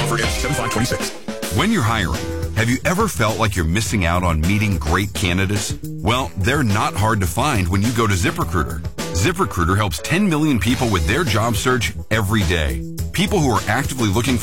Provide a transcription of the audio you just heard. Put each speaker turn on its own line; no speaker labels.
Offer ends 7/5/26.
When you're hiring, have you ever felt like you're missing out on meeting great candidates? Well, they're not hard to find when you go to ZipRecruiter. ZipRecruiter helps 10 million people with their job search every day. People who are actively looking